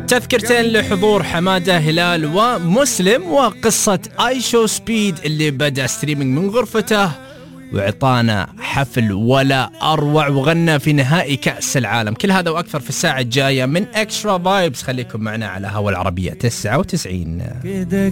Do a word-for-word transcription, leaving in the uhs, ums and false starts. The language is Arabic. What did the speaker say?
تذكرتين لحضور حمادة هلال ومسلم وقصة آي شو سبيد اللي بدأ ستريمينج من غرفته وعطانا حفل ولا أروع وغنى في نهائي كأس العالم. كل هذا وأكثر في الساعة الجاية من إكسترا فايبس. خليكم معنا على هوا العربية تسعة وتسعين.